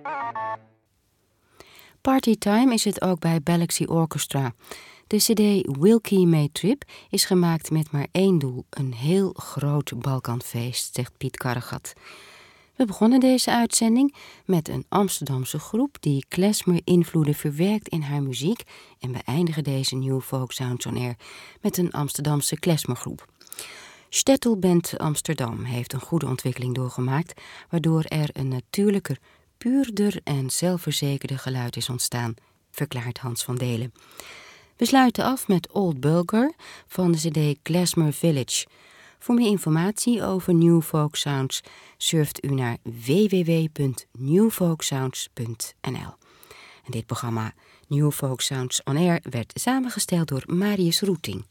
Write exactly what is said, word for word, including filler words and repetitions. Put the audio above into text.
Partytime is het ook bij Galaxy Orchestra. De cd Wilkie May Trip is gemaakt met maar één doel, een heel groot Balkanfeest, zegt Piet Karregat. We begonnen deze uitzending met een Amsterdamse groep die klezmer-invloeden verwerkt in haar muziek en we eindigen deze New Folk Sounds on Air met een Amsterdamse klezmergroep. Stettelband Amsterdam heeft een goede ontwikkeling doorgemaakt, waardoor er een natuurlijker, puurder en zelfverzekerder geluid is ontstaan, verklaart Hans van Delen. We sluiten af met Old Bulgar van de cd Klezmer Village. Voor meer informatie over New Folk Sounds surft u naar w w w punt new folk sounds punt n l. En dit programma New Folk Sounds on Air werd samengesteld door Marius Roeting.